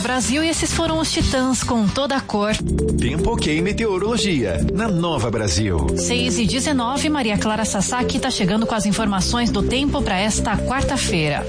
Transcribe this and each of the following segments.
Brasil e esses foram os Titãs com Toda a Cor. Tempo ok meteorologia na Nova Brasil. 6h19, Maria Clara Sasaki está chegando com as informações do tempo para esta quarta-feira.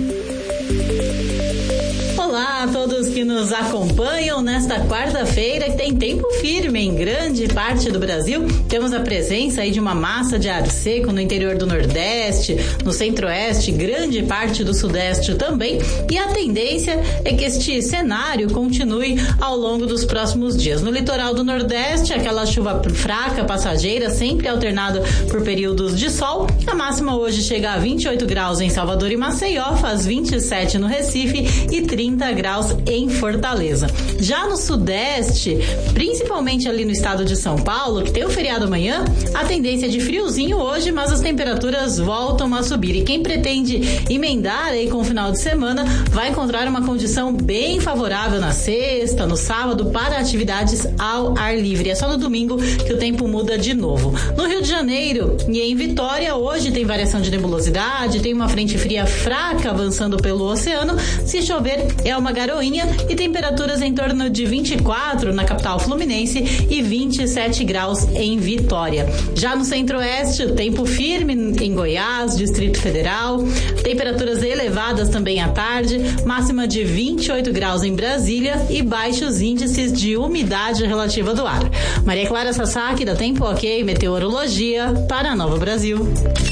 Olá a todos que nos acompanham nesta quarta-feira, que tem tempo firme em grande parte do Brasil. Temos a presença aí de uma massa de ar seco no interior do Nordeste, no Centro-Oeste, grande parte do Sudeste também. E a tendência é que este cenário continue ao longo dos próximos dias. No litoral do Nordeste, aquela chuva fraca, passageira, sempre alternada por períodos de sol. A máxima hoje chega a 28 graus em Salvador e Maceió, faz 27 no Recife e 30 graus em Fortaleza. Já no Sudeste, principalmente ali no estado de São Paulo, que tem o feriado amanhã, a tendência é de friozinho hoje, mas as temperaturas voltam a subir. E quem pretende emendar aí com o final de semana vai encontrar uma condição bem favorável na sexta, no sábado, para atividades ao ar livre. É só no domingo que o tempo muda de novo. No Rio de Janeiro e em Vitória, hoje tem variação de nebulosidade, tem uma frente fria fraca avançando pelo oceano. Se chover, é uma garoinha e temperaturas em torno de 24 na capital fluminense e 27 graus em Vitória. Já no Centro-Oeste, o tempo firme em Goiás, Distrito Federal, temperaturas elevadas também à tarde, máxima de 28 graus em Brasília e baixos índices de umidade relativa do ar. Maria Clara Sasaki, da Tempo Ok Meteorologia, para a Nova Brasil.